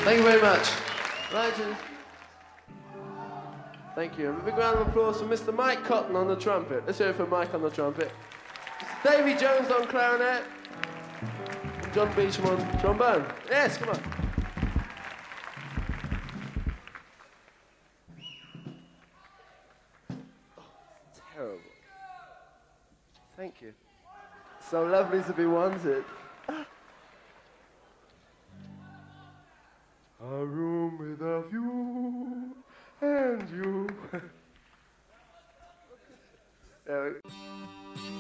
Thank you very much. Right. Thank you. And a big round of applause for Mr. Mike Cotton on the trumpet. Let's hear it for Mike on the trumpet. Davy Jones on clarinet. And John Beecham on trombone. Yes, come on. Terrible. Thank you. So lovely to be wanted.